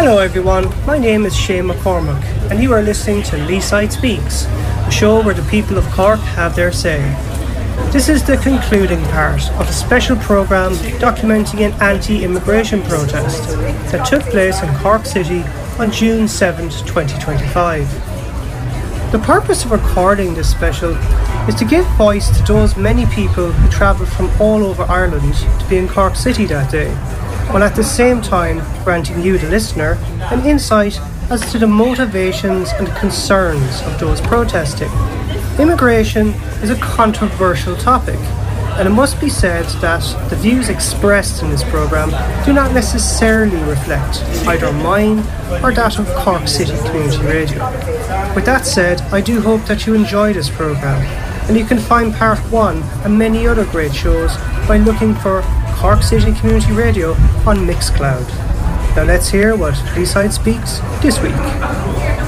Hello everyone, my name is Shane McCormack and you are listening to Leeside Speaks, a show where the people of Cork have their say. This is the concluding part of a special programme documenting an anti-immigration protest that took place in Cork City on June 7th, 2025. The purpose of recording this special is to give voice to those many people who travelled from all over Ireland to be in Cork City that day, while at the same time granting you, the listener, an insight as to the motivations and concerns of those protesting. Immigration is a controversial topic, and it must be said that the views expressed in this programme do not necessarily reflect either mine or that of Cork City Community Radio. With that said, I do hope that you enjoy this programme, and you can find part 1 and many other great shows by looking for Cork City Community Radio on Mixcloud. Now let's hear what Leeside Speaks this week.